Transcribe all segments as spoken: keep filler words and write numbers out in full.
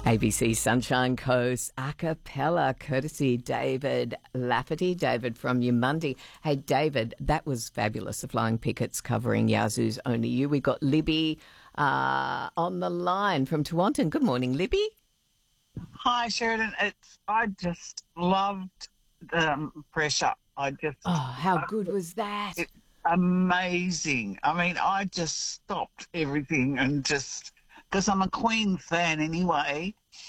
A B C Sunshine Coast a cappella, courtesy David Lafferty. David from Yamundi. Hey, David, that was fabulous. The Flying Pickets covering Yazoo's Only You. We got Libby uh, on the line from Tewantin. Good morning, Libby. Hi, Sheridan. It's I just loved um, Pressure. I just Oh, how good was that? It, amazing. I mean, I just stopped everything and just because I'm a Queen fan anyway.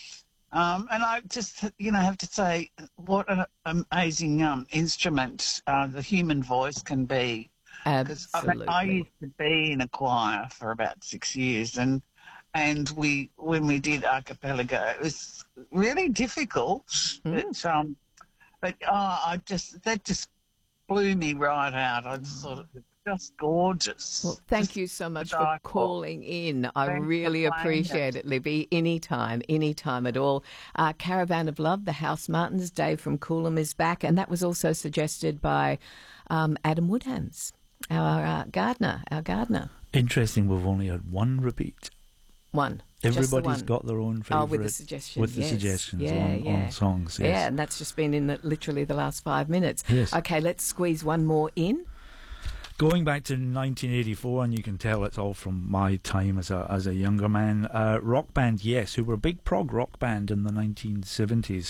Um, and I just, you know, have to say what an amazing um, instrument uh, the human voice can be. Absolutely. I, I used to be in a choir for about six years, and and we when we did a cappella, it was really difficult. Mm. But um, but oh, I just that just blew me right out. I just thought it was just gorgeous. Well, thank just you so much to for die calling in. I Thanks for really playing appreciate it. it, Libby. Anytime, anytime at all. Uh, Caravan of Love, the House Martins, Dave from Coolum is back, and that was also suggested by um, Adam Woodhams, our uh, gardener, our gardener. Interesting, we've only had one repeat. One. Just the Everybody's one. got their own favourite. Oh, with the suggestion, With the yes. suggestions Yeah, on, yeah. on songs, yes. Yeah, and that's just been in the, literally the last five minutes. Yes. Okay, let's squeeze one more in. Going back to nineteen eighty-four, and you can tell it's all from my time as a as a younger man. Uh, rock band, yes, who were a big prog rock band in the nineteen seventies.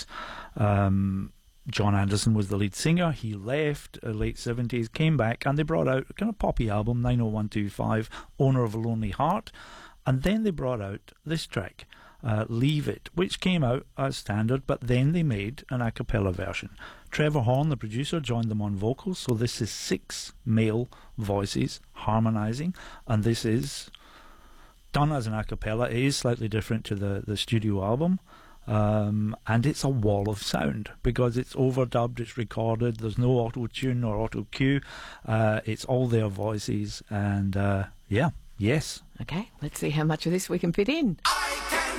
Um, John Anderson was the lead singer. He left uh, late seventies, came back, and they brought out a kind of poppy album, nine oh one two five, Owner of a Lonely Heart. And then they brought out this track, uh, Leave It, which came out as standard, but then they made an a cappella version. Trevor Horn, the producer, joined them on vocals, so this is six male voices harmonising, and this is done as an a cappella. It is slightly different to the, the studio album, um, and it's a wall of sound because it's overdubbed, it's recorded, there's no auto-tune or auto-cue, uh, it's all their voices, and uh, yeah, yes. Okay, let's see how much of this we can fit in.